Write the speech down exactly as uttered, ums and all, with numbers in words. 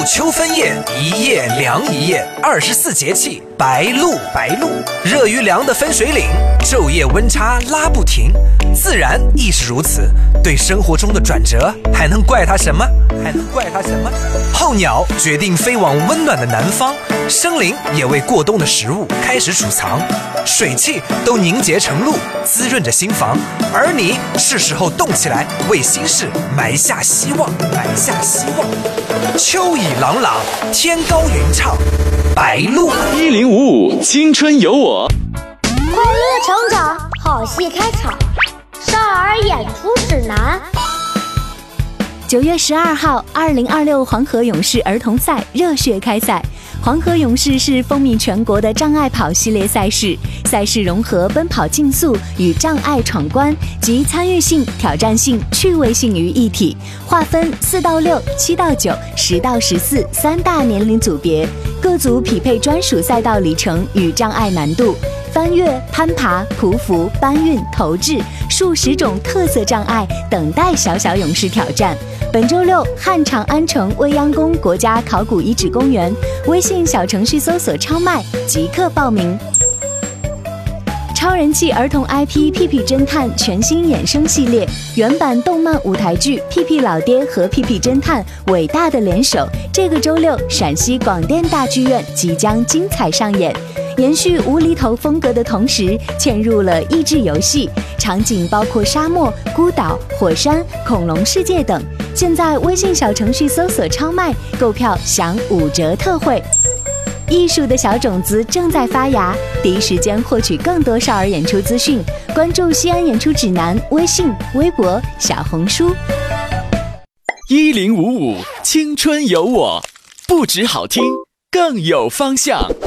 秋分夜，一夜凉一夜，二十四节气白露。白露，热与凉的分水岭，昼夜温差拉不停。自然亦是如此，对生活中的转折，还能怪它什么？还能怪它什么？候鸟决定飞往温暖的南方，生灵也为过冬的食物开始储藏，水汽都凝结成露，滋润着心房。而你是时候动起来，为心事埋下希望，埋下希望。秋意朗朗，天高云畅，白露。 一零五五青春有我， 快乐成长，好戏开场，少儿演出指南。 九月十二号，二零二六黄河勇士儿童赛热血开赛。黄河勇士是风靡全国的障碍跑系列赛事，赛事融合奔跑竞速与障碍闯关及参与性、挑战性、趣味性于一体，划分四到六、七到九、十到十四三大年龄组别，各组匹配专属赛道里程与障碍难度。翻越、攀爬、匍匐、搬运、投掷，数十种特色障碍等待小小勇士挑战。本周六，汉长安城未央宫国家考古遗址公园，微信小程序搜索超麦即刻报名。超人气儿童 I P 屁屁侦探全新衍生系列，原版动漫舞台剧《屁屁老爹和屁屁侦探伟大的联手》，这个周六陕西广电大剧院即将精彩上演。延续无厘头风格的同时，嵌入了益智游戏，场景包括沙漠、孤岛、火山、恐龙世界等。现在微信小程序搜索超麦，购票享五折特惠。艺术的小种子正在发芽，第一时间获取更多少儿演出资讯，关注西安演出指南微信、微博、小红书。 一零五五青春有我，不止好听，更有方向。